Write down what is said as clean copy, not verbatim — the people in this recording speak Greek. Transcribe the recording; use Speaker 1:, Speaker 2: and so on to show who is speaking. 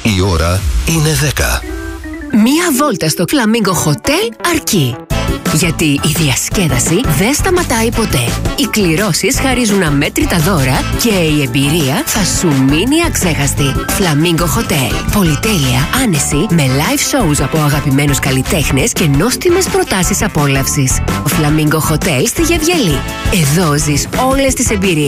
Speaker 1: Η ώρα είναι 10.
Speaker 2: Μία βόλτα στο Flamingo Hotel αρκεί. Γιατί η διασκέδαση δεν σταματάει ποτέ. Οι κληρώσεις χαρίζουν αμέτρητα δώρα και η εμπειρία θα σου μείνει αξέχαστη. Flamingo Hotel. Πολυτέλεια, άνεση, με live shows από αγαπημένους καλλιτέχνες και νόστιμες προτάσεις απόλαυσης. Flamingo Hotel στη Γεβγελή. Εδώ ζεις όλες τις εμπειρίες.